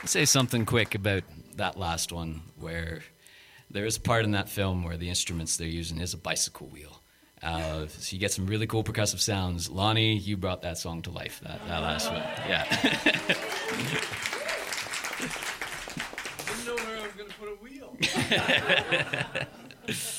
say something quick about that last one, where there is a part in that film where the instruments they're using is a bicycle wheel. So you get some really cool percussive sounds. Lonnie, you brought that song to life, that last one. Yeah. Didn't know where I was going to put a wheel.